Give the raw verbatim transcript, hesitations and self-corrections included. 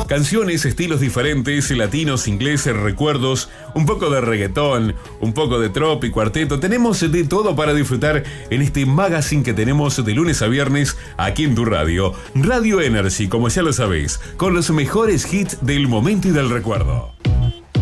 Canciones, estilos diferentes, latinos, ingleses, recuerdos, un poco de reggaetón, un poco de trap y cuarteto. Tenemos de todo para disfrutar en este magazine que tenemos de lunes a viernes aquí en tu radio. Radio Energy, como ya lo sabéis, con los mejores hits del momento y del recuerdo.